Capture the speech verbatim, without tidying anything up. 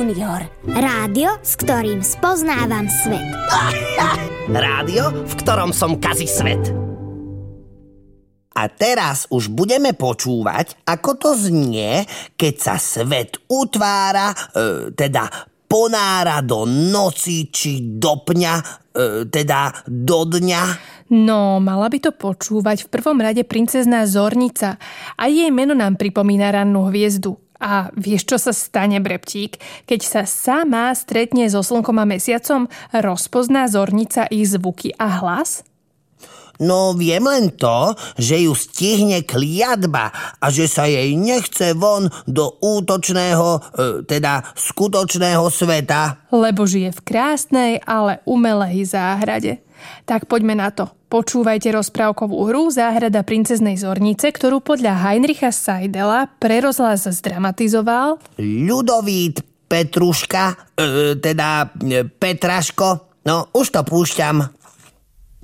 Junior. Rádio, s ktorým spoznávam svet. Rádio, v ktorom som kazi svet. A teraz už budeme počúvať, ako to znie, keď sa svet utvára, e, teda ponára do noci či do pňa, e, teda do dňa. No, mala by to počúvať v prvom rade princezná Zornica. A jej meno nám pripomína rannú hviezdu. A vieš, čo sa stane, Breptík? Keď sa sama stretne so slnkom a mesiacom, rozpozná Zornica ich zvuky a hlas? No, viem len to, že ju stihne kliatba a že sa jej nechce von do útočného, teda skutočného sveta. Lebo žije v krásnej, ale umelej záhrade. Tak poďme na to. Počúvajte rozprávkovú hru Záhrada princeznej Zornice, ktorú podľa Heinricha Seidela pre rozhlas zdramatizoval Ľudovít Petruška, e, teda e, Petraško. No, už to púšťam.